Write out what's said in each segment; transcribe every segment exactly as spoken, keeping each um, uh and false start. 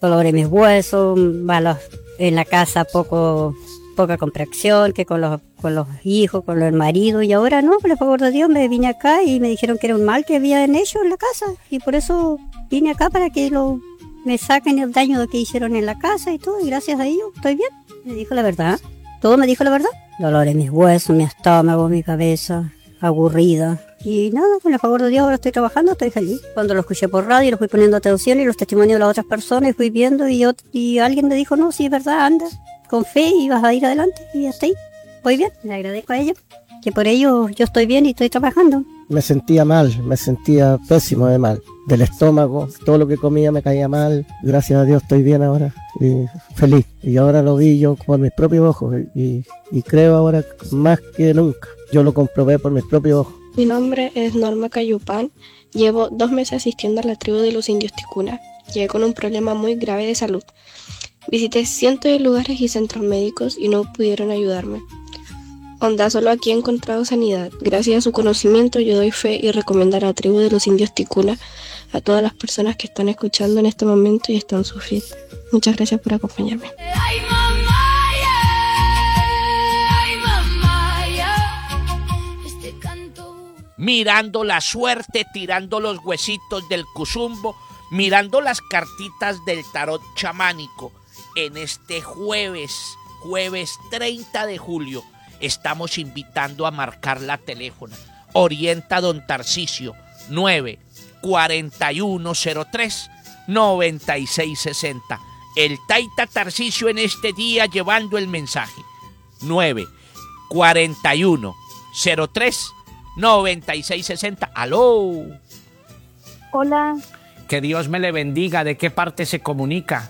dolor en mis huesos, malos en la casa, poco, poca comprensión, que con los, con los hijos, con el marido, y ahora no, por el favor de Dios, me vine acá y me dijeron que era un mal que había en ellos en la casa, y por eso vine acá para que lo, me saquen el daño que hicieron en la casa y todo, y gracias a ellos estoy bien. Me dijo la verdad, todo me dijo la verdad. Dolor en mis huesos, mi estómago, mi cabeza, aburrida. Y nada, con el favor de Dios ahora estoy trabajando, estoy feliz. Cuando lo escuché por radio, lo fui poniendo atención y los testimonios de las otras personas, y fui viendo y, yo, y alguien me dijo, no, sí es verdad, anda, con fe y vas a ir adelante, y hasta ahí. Voy bien, le agradezco a ellos, que por ello yo estoy bien y estoy trabajando. Me sentía mal, me sentía pésimo de mal, del estómago, todo lo que comía me caía mal, gracias a Dios estoy bien ahora y feliz. Y ahora lo vi yo por mis propios ojos y, y creo ahora más que nunca, yo lo comprobé por mis propios ojos. Mi nombre es Norma Cayupán, llevo dos meses asistiendo a la tribu de los indios Ticuna. Llegué con un problema muy grave de salud. Visité cientos de lugares y centros médicos y no pudieron ayudarme. Onda, solo aquí he encontrado sanidad. Gracias a su conocimiento yo doy fe y recomiendo a la tribu de los indios Ticuna a todas las personas que están escuchando en este momento y están sufriendo. Muchas gracias por acompañarme. Mirando la suerte, tirando los huesitos del cuzumbo, mirando las cartitas del tarot chamánico. En este jueves, jueves treinta de julio, estamos invitando a marcar la teléfono. Orienta don Tarcisio, nueve cuarenta y uno cero tres noventa y seis sesenta. El Taita Tarcisio en este día llevando el mensaje. nueve cuarenta y uno cero tres noventa y seis sesenta. ¡Aló! Hola. Que Dios me le bendiga. ¿De qué parte se comunica?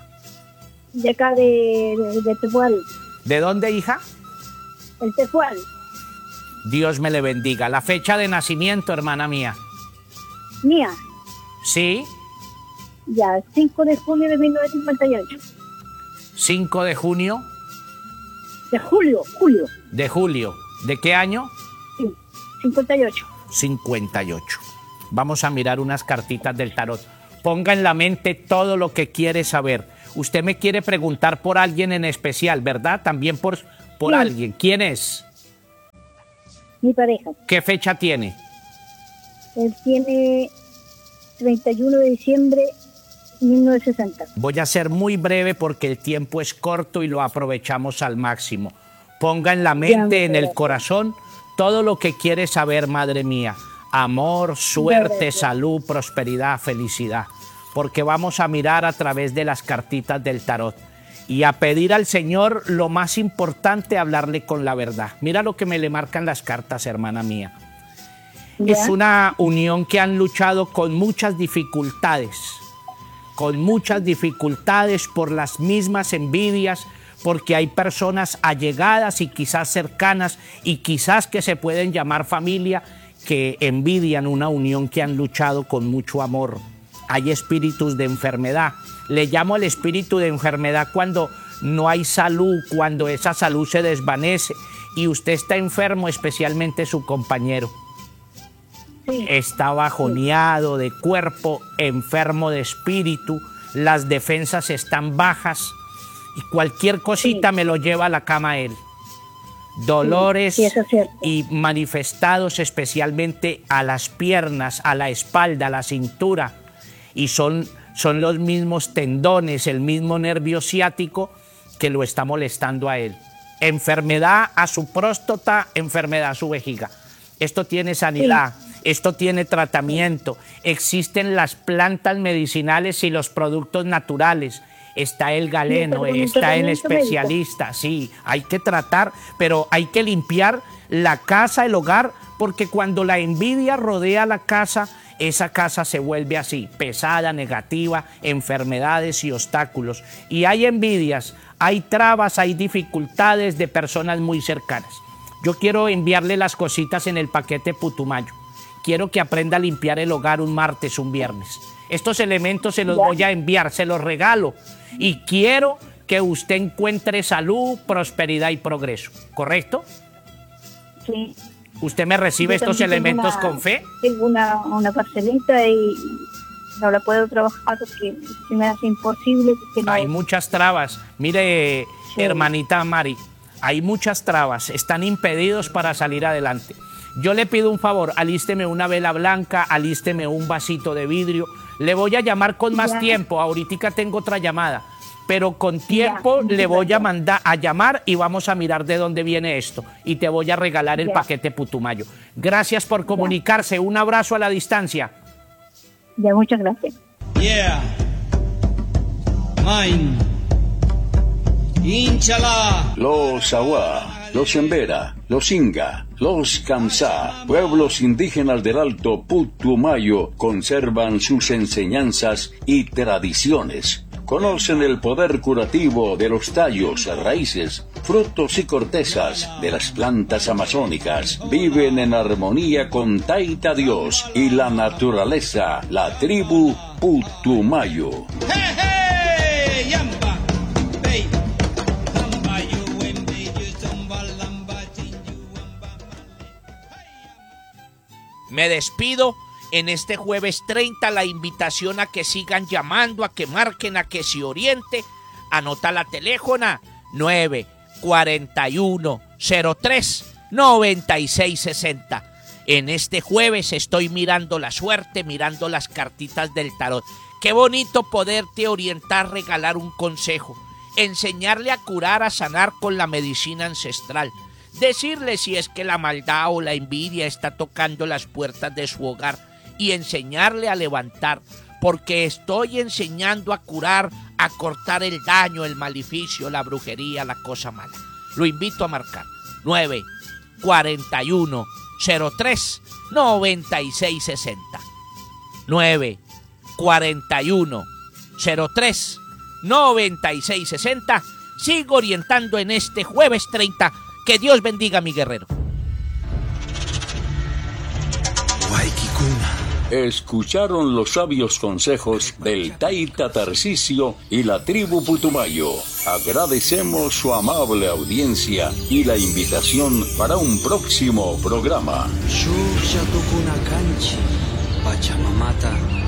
De acá de, de, de Tepual. ¿De dónde, hija? El Tepual. Dios me le bendiga. La fecha de nacimiento, hermana mía. ¿Mía? ¿Sí? Ya, cinco de junio de mil novecientos cincuenta y ocho. cinco de junio. De julio, julio. De julio. ¿De qué año? Sí, cincuenta y ocho. cincuenta y ocho. Vamos a mirar unas cartitas del tarot. Ponga en la mente todo lo que quiere saber. Usted me quiere preguntar por alguien en especial, ¿verdad? También por, por sí. alguien. ¿Quién es? Mi pareja. ¿Qué fecha tiene? Él tiene treinta y uno de diciembre de mil novecientos sesenta. Voy a ser muy breve porque el tiempo es corto y lo aprovechamos al máximo. Ponga en la mente, en el corazón, todo lo que quiere saber, madre mía. Amor, suerte, salud, prosperidad, felicidad. Porque vamos a mirar a través de las cartitas del tarot y a pedir al Señor lo más importante, hablarle con la verdad. Mira lo que me le marcan las cartas, hermana mía. ¿Ya? Es una unión que han luchado con muchas dificultades, con muchas dificultades por las mismas envidias, porque hay personas allegadas y quizás cercanas y quizás que se pueden llamar familia, que envidian una unión que han luchado con mucho amor. Hay espíritus de enfermedad. Le llamo el espíritu de enfermedad cuando no hay salud, cuando esa salud se desvanece y usted está enfermo, especialmente su compañero. Sí. Está bajoneado de cuerpo, enfermo de espíritu, las defensas están bajas y cualquier cosita sí. me lo lleva a la cama él. Dolores sí, sí, y manifestados especialmente a las piernas, a la espalda, a la cintura, y son, son los mismos tendones, el mismo nervio ciático que lo está molestando a él. Enfermedad a su próstata, enfermedad a su vejiga. Esto tiene sanidad, sí. esto tiene tratamiento, existen las plantas medicinales y los productos naturales. Está el galeno, sí, está el especialista, médico. Sí, hay que tratar, pero hay que limpiar la casa, el hogar, porque cuando la envidia rodea la casa, esa casa se vuelve así, pesada, negativa, enfermedades y obstáculos. Y hay envidias, hay trabas, hay dificultades de personas muy cercanas. Yo quiero enviarle las cositas en el paquete Putumayo. Quiero que aprenda a limpiar el hogar un martes, un viernes. Estos elementos se los voy a enviar, se los regalo. Y quiero que usted encuentre salud, prosperidad y progreso. ¿Correcto? Sí. ¿Usted me recibe estos elementos una, con fe? Tengo una, una parcelita y, no la puedo trabajar porque se me hace imposible. Porque no... Hay muchas trabas. Mire, sí. hermanita Mari, hay muchas trabas. Están impedidos para salir adelante. Yo le pido un favor, alísteme una vela blanca, alísteme un vasito de vidrio. Le voy a llamar con más ya. tiempo. Ahorita tengo otra llamada. Pero con tiempo ya. le voy a mandar a llamar y vamos a mirar de dónde viene esto. Y te voy a regalar el ya. paquete Putumayo. Gracias por comunicarse. Ya. Un abrazo a la distancia. Ya, muchas gracias. Yeah. Mine. Inchala. Los Awa, los Embera, los Inga, los Kamsá, pueblos indígenas del Alto Putumayo, conservan sus enseñanzas y tradiciones. Conocen el poder curativo de los tallos, raíces, frutos y cortezas de las plantas amazónicas. Viven en armonía con Taita Dios y la naturaleza, la tribu Putumayo. Hey, hey, yamba, hey. Me despido. En este jueves treinta, la invitación a que sigan llamando, a que marquen, a que se oriente. Anota la teléfona nueve cuarenta y uno, cero tres, noventa y seis sesenta. En este jueves estoy mirando la suerte, mirando las cartitas del tarot. Qué bonito poderte orientar, regalar un consejo, enseñarle a curar, a sanar con la medicina ancestral. Decirle si es que la maldad o la envidia está tocando las puertas de su hogar y enseñarle a levantar, porque estoy enseñando a curar, a cortar el daño, el maleficio, la brujería, la cosa mala. Lo invito a marcar nueve cuarenta y uno, cero tres, noventa y seis sesenta. nueve cuarenta y uno, cero tres, noventa y seis sesenta. Sigo orientando en este jueves treinta. Que Dios bendiga a mi guerrero. Escucharon los sabios consejos del Taita Tarcisio y la tribu Putumayo. Agradecemos su amable audiencia y la invitación para un próximo programa. Pachamamata